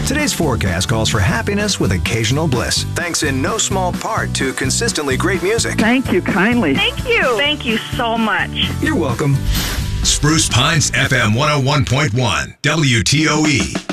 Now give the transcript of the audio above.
Today's forecast calls for happiness with occasional bliss, thanks in no small part to consistently great music. Thank you kindly. Thank you. Thank you so much. You're welcome. Spruce Pines FM 101.1 WTOE.